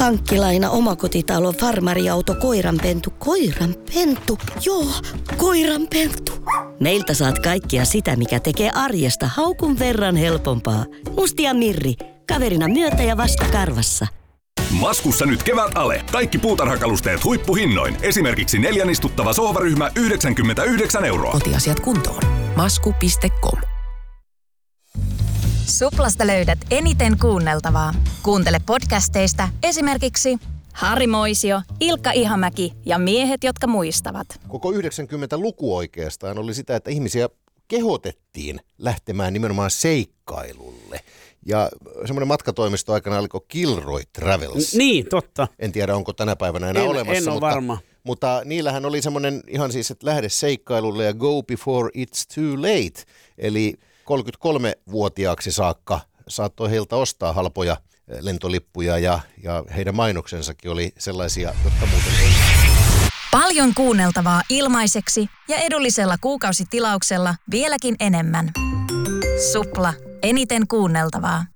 Pankkilaina, omakotitalo, farmariauto, koiranpentu. Koiranpentu? Joo, koiranpentu. Meiltä saat kaikkia sitä, mikä tekee arjesta haukun verran helpompaa. Musti ja Mirri, kaverina myötä ja vastakarvassa. Maskussa nyt kevät-ale. Kaikki puutarhakalusteet huippuhinnoin. Esimerkiksi 4 istuttava sohvaryhmä 99 €. Kotiasiat kuntoon. Masku.com. Suplasta löydät eniten kuunneltavaa. Kuuntele podcasteista esimerkiksi Harri Moisio, Ilkka Ihamäki ja miehet, jotka muistavat. Koko 90-luku oikeastaan oli sitä, että ihmisiä kehotettiin lähtemään nimenomaan seikkailulle. Ja semmoinen matkatoimisto aikana oliko Kilroy Travels. Niin, totta. En tiedä, onko tänä päivänä enää olemassa. En ole varma. Mutta niillähän oli semmoinen ihan siis, että lähde seikkailulle ja go before it's too late. Eli 33-vuotiaaksi saakka saattoi heiltä ostaa halpoja lentolippuja ja heidän mainoksensakin oli sellaisia, jotka muuten ei. Paljon kuunneltavaa ilmaiseksi ja edullisella kuukausitilauksella vieläkin enemmän. Supla. Eniten kuunneltavaa.